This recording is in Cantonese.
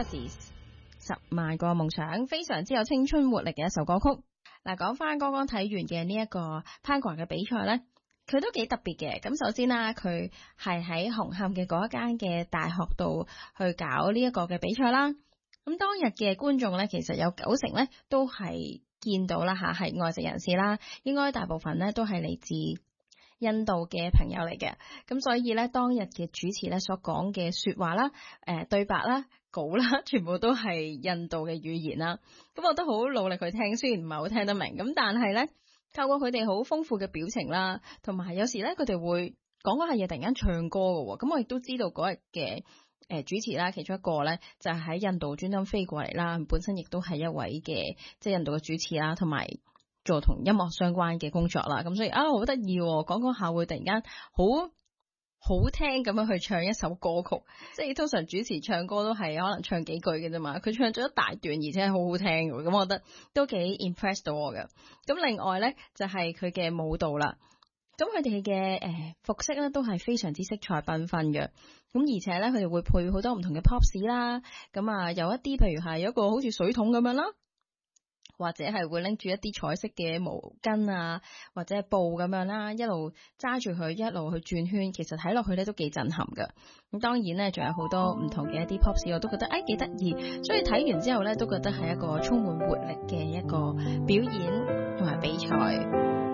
Oasis 10萬個夢想，非常之有青春活力嘅一首歌曲。嗱，講翻剛剛睇完嘅呢一個攀掛嘅比賽呢，佢都幾特別嘅。咁首先啦，佢係喺紅磡嘅嗰一間嘅大學度去搞呢一個嘅比賽啦。咁當日嘅觀眾呢，其實有90%呢都係見到啦嚇，係外籍人士啦，應該大部分呢都係嚟自印度嘅朋友嚟嘅。咁所以呢，當日嘅主持呢所講嘅説話啦、對白啦、稿啦，全部都係印度嘅語言啦。咁我都好努力去聽，雖然唔係好聽得明，咁但係呢，透過佢哋好豐富嘅表情啦，同埋有時呢，佢哋會講嗰下嘢突然間唱歌嘅喎。咁我亦都知道嗰日嘅主持啦，其中一個呢，就係喺印度專登飛過嚟啦，本身亦都係一位嘅即係印度嘅主持啦，同埋做同音樂相關嘅工作啦。咁所以好得意喎，講講下會突然間好聽咁樣去唱一首歌曲，即係通常主持唱歌都係可能唱幾句嘅啫嘛，佢唱咗一大段，而且係好好聽嘅，咁我覺得都幾 impress 到我嘅。咁另外呢，就係佢嘅舞蹈啦，咁佢哋嘅服飾咧都係非常之色彩繽紛嘅，咁而且呢，佢哋會配好多唔同嘅 pop 啦，咁啊有一啲譬如係有一個好似水桶咁樣啦，或者係會拎住一啲彩色嘅毛巾啊，或者係布咁樣啦，一路揸住佢一路去轉圈，其實睇落去咧都幾震撼㗎。咁當然咧，仲有好多唔同嘅一啲 pop 我都覺得幾得意，所以睇完之後咧都覺得係一個充滿活力嘅一個表演同埋比賽。